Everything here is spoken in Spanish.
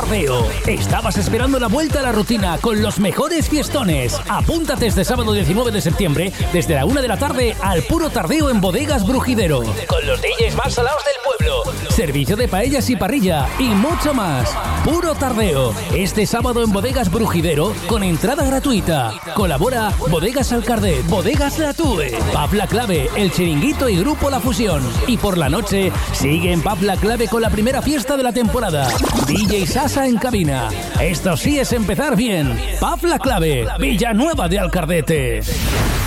Tardeo. ¿Estabas esperando la vuelta a la rutina con los mejores fiestones? Apúntate este sábado 19 de septiembre desde la 1 de la tarde al Puro Tardeo en Bodegas Brujidero. Con los DJs más salados del pueblo. Servicio de paellas y parrilla y mucho más. Puro Tardeo. Este sábado en Bodegas Brujidero con entrada gratuita. Colabora Bodegas Alcardet, Bodegas La Tue, Pub La Clave, El Chiringuito y Grupo La Fusión. Y por la noche sigue en Pub La Clave con la primera fiesta de la temporada. DJ Sasa en cabina. Esto sí es empezar bien. Pub La Clave, Villanueva de Alcardete.